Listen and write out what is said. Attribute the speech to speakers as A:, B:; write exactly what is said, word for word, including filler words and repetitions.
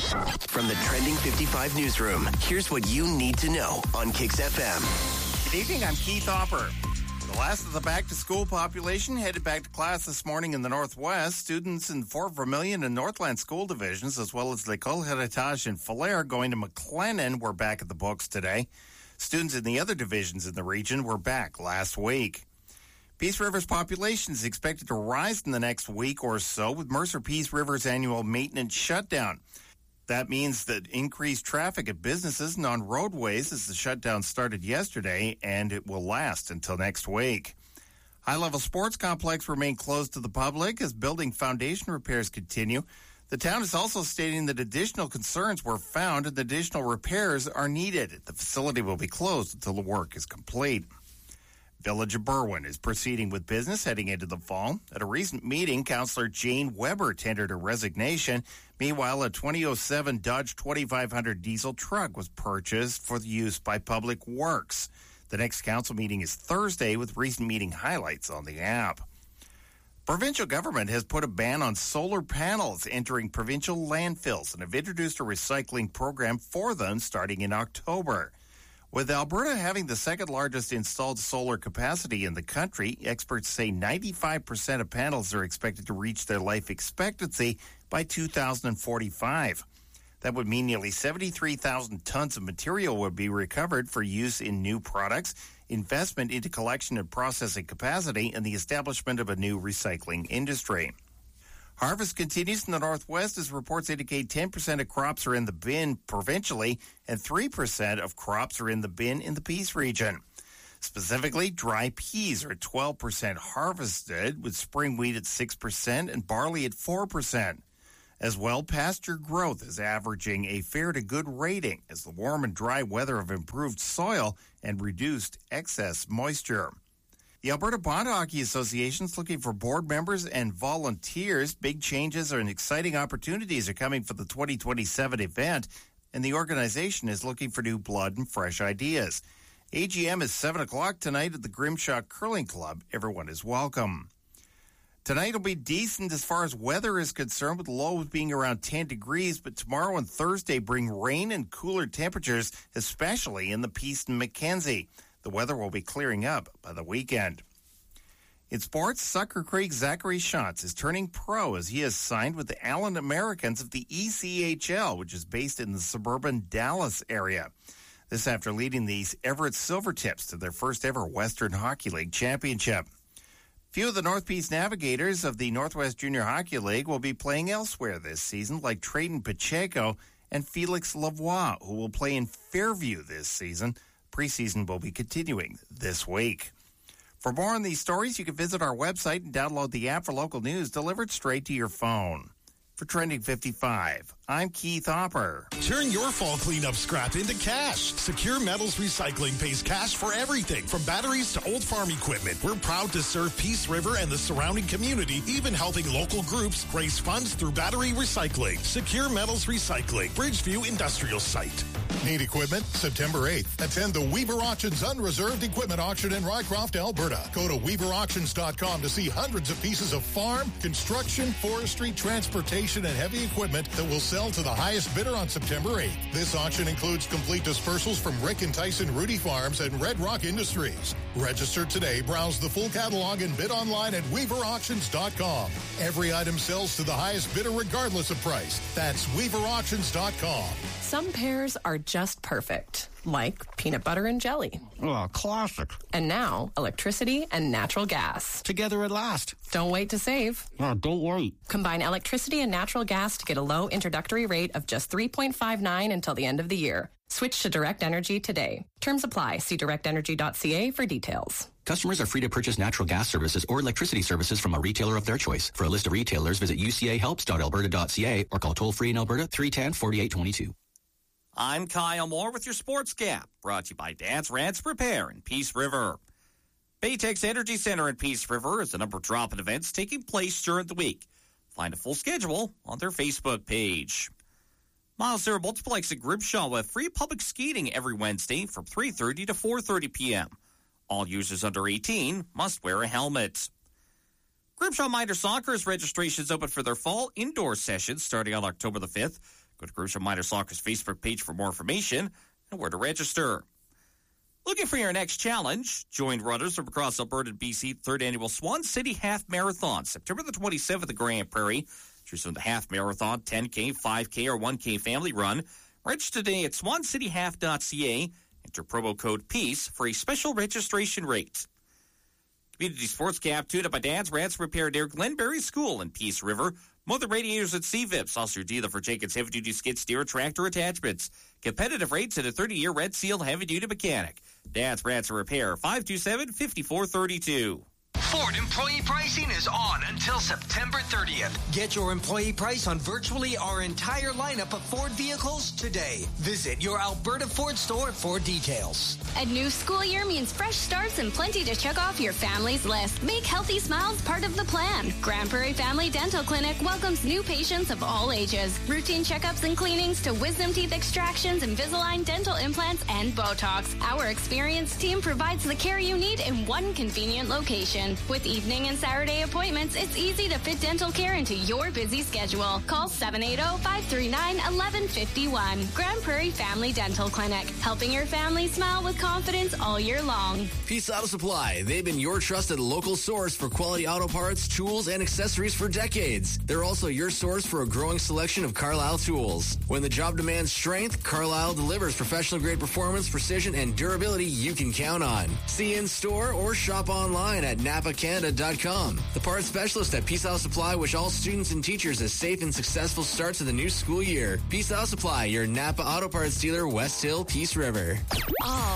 A: From the Trending fifty-five newsroom, here's what you need to know on Kix F M.
B: Good evening, I'm Keith Hopper. The last of the back-to-school population headed back to class this morning in the Northwest. Students in Fort Vermilion and Northland school divisions, as well as L'École Héritage and Falher going to McLennan, were back at the books today. Students in the other divisions in the region were back last week. Peace River's population is expected to rise in the next week or so with Mercer Peace River's annual maintenance shutdown. That means that increased traffic at businesses and on roadways as the shutdown started yesterday, and it will last until next week. High-level sports complex remain closed to the public as building foundation repairs continue. The town is also stating that additional concerns were found and additional repairs are needed. The facility will be closed until the work is complete. Village of Berwyn is proceeding with business heading into the fall. At a recent meeting, Councillor Jane Weber tendered her resignation. Meanwhile, a twenty oh seven Dodge twenty-five hundred diesel truck was purchased for use by Public Works. The next council meeting is Thursday with recent meeting highlights on the app. Provincial government has put a ban on solar panels entering provincial landfills and have introduced a recycling program for them starting in October. With Alberta having the second largest installed solar capacity in the country, experts say ninety-five percent of panels are expected to reach their life expectancy by two thousand forty-five. That would mean nearly seventy-three thousand tons of material would be recovered for use in new products, investment into collection and processing capacity, and the establishment of a new recycling industry. Harvest continues in the Northwest as reports indicate ten percent of crops are in the bin provincially and three percent of crops are in the bin in the Peace region. Specifically, dry peas are at twelve percent harvested, with spring wheat at six percent and barley at four percent. As well, pasture growth is averaging a fair to good rating as the warm and dry weather have improved soil and reduced excess moisture. The Alberta Bond Hockey Association is looking for board members and volunteers. Big changes and exciting opportunities are coming for the twenty twenty-seven event, and the organization is looking for new blood and fresh ideas. A G M is seven o'clock tonight at the Grimshaw Curling Club. Everyone is welcome. Tonight will be decent as far as weather is concerned, with lows being around ten degrees, but tomorrow and Thursday bring rain and cooler temperatures, especially in the Peace and Mackenzie. The weather will be clearing up by the weekend. In sports, Sucker Creek Zachary Schatz is turning pro as he has signed with the Allen Americans of the E C H L, which is based in the suburban Dallas area. This after leading the Everett Silvertips to their first ever Western Hockey League championship. Few of the North Peace Navigators of the Northwest Junior Hockey League will be playing elsewhere this season, like Trayden Pacheco and Felix Lavoie, who will play in Fairview this season. Preseason will be continuing this week. For more on these stories, you can visit our website and download the app for local news delivered straight to your phone. For Trending fifty-five, I'm Keith Hopper.
C: Turn your fall cleanup scrap into cash. Secure Metals Recycling pays cash for everything from batteries to old farm equipment. We're proud to serve Peace River and the surrounding community, even helping local groups raise funds through battery recycling. Secure Metals Recycling, Bridgeview Industrial Site.
D: Need equipment? September eighth. Attend the Weaver Auctions Unreserved Equipment Auction in Rycroft, Alberta. Go to weaver auctions dot com to see hundreds of pieces of farm, construction, forestry, transportation, and heavy equipment that will sell to the highest bidder on September eighth. This auction includes complete dispersals from Rick and Tyson Rudy Farms and Red Rock Industries. Register today, browse the full catalog, and bid online at weaver auctions dot com. Every item sells to the highest bidder regardless of price. That's weaver auctions dot com.
E: Some pairs are just perfect, like peanut butter and jelly.
F: Oh, classic.
E: And now, electricity and natural gas.
F: Together at last.
E: Don't wait to save.
F: Oh, don't wait.
E: Combine electricity and natural gas to get a low introductory rate of just three point five nine until the end of the year. Switch to Direct Energy today. Terms apply. See direct energy dot c a for details.
G: Customers are free to purchase natural gas services or electricity services from a retailer of their choice. For a list of retailers, visit u c a helps dot alberta dot c a or call toll-free in Alberta three one zero, four eight two two.
H: I'm Kyle Moore with your Sports Gap, brought to you by Dance Rants Repair in Peace River. Baytex Energy Center in Peace River is a number of drop-in events taking place during the week. Find a full schedule on their Facebook page. Miles Center Multiplex at Grimshaw with free public skating every Wednesday from three thirty to four thirty p.m. All users under eighteen must wear a helmet. Grimshaw Minor Soccer's registration is open for their fall indoor sessions starting on October the fifth. Go to Gresham Minor Soccer's Facebook page for more information and where to register. Looking for your next challenge? Join runners from across Alberta and B C third annual Swan City Half Marathon, September the twenty-seventh at Grand Prairie. Choose from the half marathon, ten K, five K, or one K family run. Register today at swan city half dot c a. Enter promo code PEACE for a special registration rate. Community Sports Cap tuned up by Dad's Rats Repair near Glenberry School in Peace River. Mother Radiators at C V I P S. Also your dealer for Jacobs Heavy Duty Skid Steer Tractor Attachments. Competitive rates and a thirty-year Red Seal Heavy Duty Mechanic. Dad's Rats Repair, five two seven, five four three two.
I: Ford employee pricing is on until September thirtieth. Get your employee price on virtually our entire lineup of Ford vehicles today. Visit your Alberta Ford store for details.
J: A new school year means fresh starts and plenty to check off your family's list. Make healthy smiles part of the plan. Grand Prairie Family Dental Clinic welcomes new patients of all ages. Routine checkups and cleanings to wisdom teeth extractions, Invisalign dental implants, and Botox. Our experienced team provides the care you need in one convenient location. With evening and Saturday appointments, it's easy to fit dental care into your busy schedule. Call seven eight zero, five three nine, one one five one. Grand Prairie Family Dental Clinic, helping your family smile with confidence all year long.
K: Peace Auto Supply. They've been your trusted local source for quality auto parts, tools, and accessories for decades. They're also your source for a growing selection of Carlisle tools. When the job demands strength, Carlisle delivers professional-grade performance, precision, and durability you can count on. See in-store or shop online at napa canada dot com. The parts specialist at Peace Auto Supply wish all students and teachers a safe and successful start to the new school year. Peace Auto Supply, your Napa Auto Parts dealer, West Hill, Peace River.
J: All